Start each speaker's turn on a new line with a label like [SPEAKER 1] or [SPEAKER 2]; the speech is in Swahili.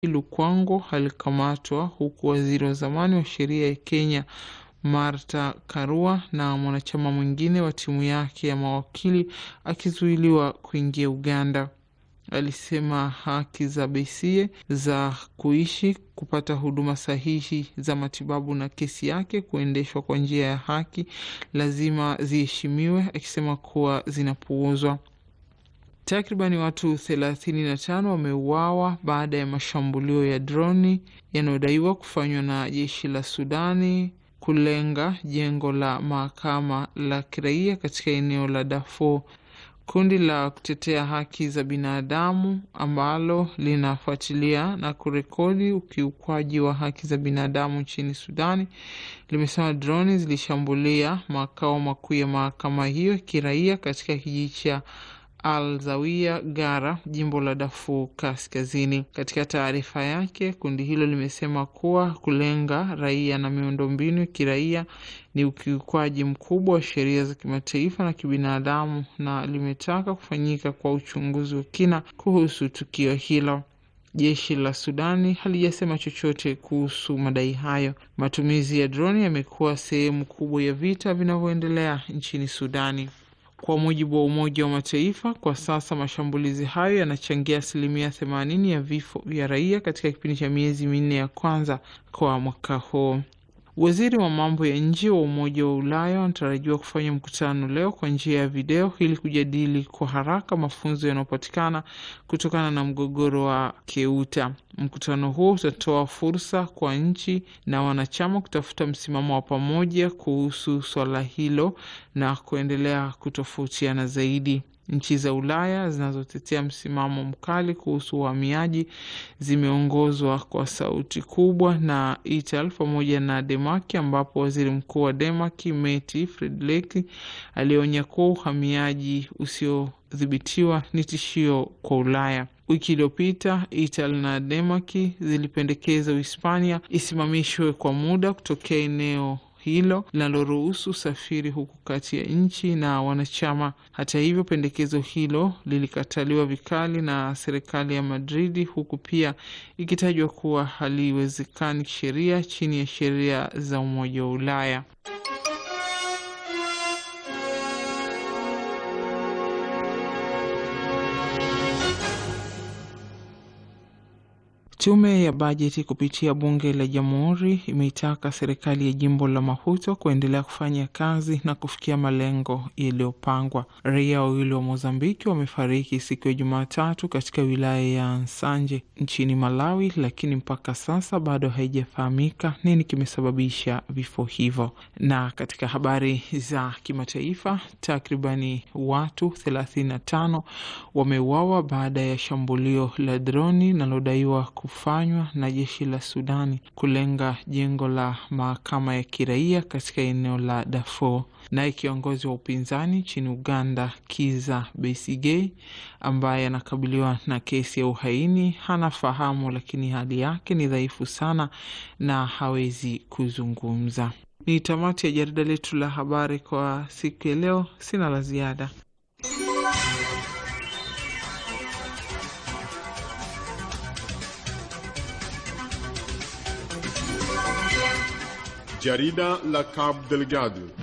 [SPEAKER 1] Lukwango alikamatwa huku waziri wa zamani wa sheria ya Kenya Martha Karua na mwanachama mwingine wa timu yake ya mawakili akizuiliwa kuingia Uganda. Alisema haki za Besigye za kuishi, kupata huduma sahihi za matibabu na kesi yake kuendeshwa kwa njia ya haki lazima ziheshimiwe, akisema kuwa zinapuuzwa. Takribani watu 35 wameuawa baada ya mashambulio ya droni yanayodaiwa kufanywa na jeshi la Sudani kulenga jengo la mahakama la kiraia katika eneo la Darfur. Kundi la kutetea haki za binadamu ambalo linafuatilia na kurekodi ukiukwaji wa haki za binadamu nchini Sudani limesema droni zilishambulia makao makuu ya mahakama hiyo kiraia katika kijiji cha Al-Zawiya Gara, jimbo la Darfur Kaskazini. Katika taarifa yake, kundi hilo limesema kuwa kulenga raia na miundombinu kiraia ni ukiukwaji mkubwa wa sheria za kimataifa na kibinadamu na limetaka kufanyika kwa uchunguzi wa kina kuhusu tukio hilo. Jeshi la Sudani halijasema chochote kuhusu madai hayo. Matumizi ya droni yamekuwa sehemu kubwa ya vita vinavyoendelea nchini Sudani. Kwa mujibu wa Umoja wa Mataifa, kwa sasa mashambulizi hayo yanachangia 80% ya vifo vya raia katika kipindi cha miezi 4 ya kwanza kwa mwaka huu. Waziri wa mambo ya nje wa Umoja wa Ulaya anatarajiwa kufanya mkutano leo kwa njia ya video ili kujadili kwa haraka mafunzo yanayopatikana kutokana na mgogoro wa Keuta. Mkutano huo utatoa fursa kwa nchi na wanachama kutafuta msimamo wa pamoja kuhusu swala hilo na kuendelea kutofautiana zaidi. Nchi za Ulaya zinazotetea msimamo mkali kuhusu uhamiaji zimeongozwa kwa sauti kubwa na Italy pamoja na Denmark, ambapo waziri mkuu wa Denmark Mette Frederiksen alionya kuwa uhamiaji usiodhibitiwa ni tishio kwa Ulaya. Wiki iliyopita Italy na Denmark zilipendekeza Uhispania isimamishwe kwa muda kutokea eneo hilo linaloruhusu usafiri huku kati ya nchi na wanachama. Hata hivyo, pendekezo hilo lilikataliwa vikali na serikali ya Madrid, huku pia ikitajwa kuwa haliwezekani kisheria chini ya sheria za Umoja wa Ulaya. Tume ya bajeti kupitia bunge la Jamhuri imeitaka serikali ya jimbo la Maputo kuendelea kufanya kazi na kufikia malengo yaliyopangwa. Raia wawili wa Mozambiki wamefariki siku ya Jumatatu katika wilaya ya Nsanje nchini Malawi, lakini mpaka sasa bado haijafahamika nini kimesababisha vifo hivyo. Na katika habari za kimataifa, takribani watu 35 wameuawa baada ya shambulio la droni linalodaiwa kufanywa na jeshi la Sudani kulenga jengo la mahakama ya kiraia katika eneo la Darfur. Naye kiongozi wa upinzani nchini Uganda Kizza Besigye, ambaye anakabiliwa na kesi ya uhaini, hanafahamu, lakini hali yake ni dhaifu sana na hawezi kuzungumza. Ni tamati ya jarida letu la habari kwa siku ya leo. Sina la ziada.
[SPEAKER 2] Jarida la Cabo Delgado.